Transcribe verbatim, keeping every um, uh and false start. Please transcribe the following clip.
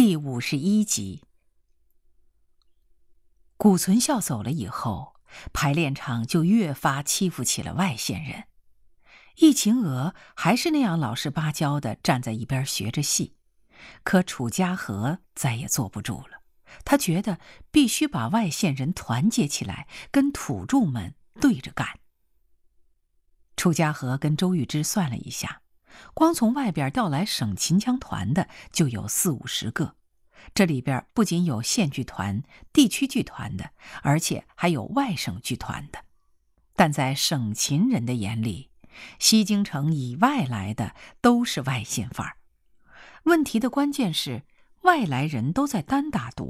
第五十一集。谷存孝走了以后，排练场就越发欺负起了外县人。易秦娥还是那样老实巴交地站在一边学着戏，可楚家和再也坐不住了，他觉得必须把外县人团结起来，跟土著们对着干。楚家和跟周玉芝算了一下，光从外边调来省秦腔团的就有四五十个，这里边不仅有县剧团、地区剧团的，而且还有外省剧团的。但在省秦人的眼里，西京城以外来的都是外县范儿。问题的关键是，外来人都在单打独